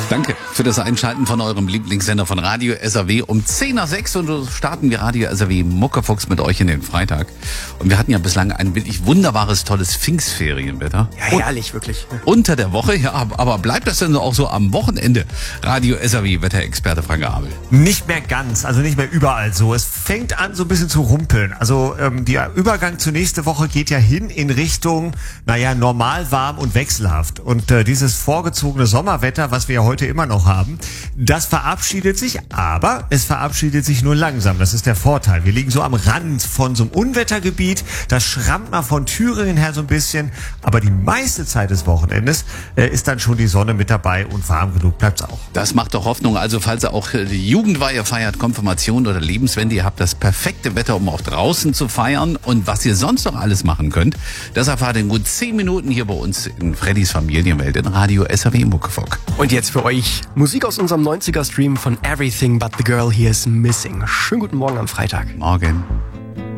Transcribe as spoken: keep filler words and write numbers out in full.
Danke für das Einschalten von eurem Lieblingssender von Radio S R W um zehn nach sechs und so starten wir Radio S R W Muckefuchs mit euch in den Freitag. Und wir hatten ja bislang ein wirklich wunderbares, tolles Pfingstferienwetter. Ja, herrlich, wirklich. Unter der Woche, ja, aber bleibt das denn auch so am Wochenende? Radio S R W Wetterexperte Frank Abel. Nicht mehr ganz, also nicht mehr überall so. Es fängt an so ein bisschen zu rumpeln. Also ähm, der Übergang zur nächsten Woche geht ja hin in Richtung, naja, normal, warm und wechselhaft. Und äh, dieses vorgezogene Sommerwetter, was wir ja heute immer noch haben, das verabschiedet sich, aber es verabschiedet sich nur langsam. Das ist der Vorteil. Wir liegen so am Rand von so einem Unwettergebiet. Das schrammt mal von Thüringen her so ein bisschen. Aber die meiste Zeit des Wochenendes äh, ist dann schon die Sonne mit dabei und warm genug bleibt's auch. Das macht doch Hoffnung. Also falls ihr auch die Jugendweihe feiert, Konfirmation oder Lebenswende, ihr habt das perfekte Wetter, um auch draußen zu feiern. Und was ihr sonst noch alles machen könnt, das erfahrt ihr in gut zehn Minuten hier bei uns in Freddys Familienwelt in Radio S R W Muckefuck. Und jetzt für euch Musik aus unserem neunziger Stream von Everything But The Girl Here's Missing. Schönen guten Morgen am Freitag. Morgen.